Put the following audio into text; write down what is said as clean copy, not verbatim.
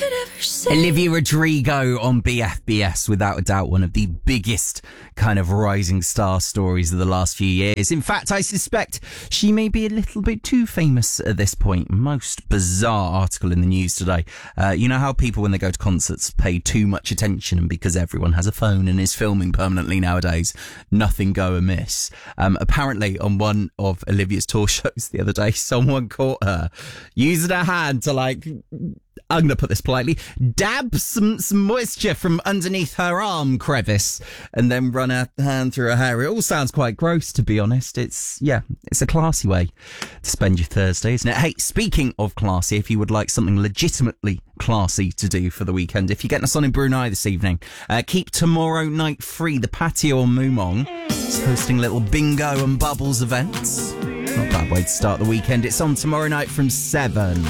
could ever say. Olivia Rodrigo on BFBS, without a doubt one of the biggest kind of rising star stories of the last few years. In fact, I suspect she may be a little bit too famous at this point. Most bizarre article in the news today. You know how people, when they go to concerts, pay too much attention, and because everyone has a phone and is filming permanently nowadays, nothing go amiss. Apparently, on one of Olivia's tour shows the other day, someone caught her using her hand to, like, I'm going to put this politely, dab some moisture from underneath her arm crevice and then run her hand through her hair. It all sounds quite gross, to be honest. It's a classy way to spend your Thursday, isn't it? Hey, speaking of classy, if you would like something legitimately classy to do for the weekend, if you're getting us on in Brunei this evening, keep tomorrow night free. The Patio on Mumong is hosting little bingo and bubbles events. Not a bad way to start the weekend. It's on tomorrow night from 7.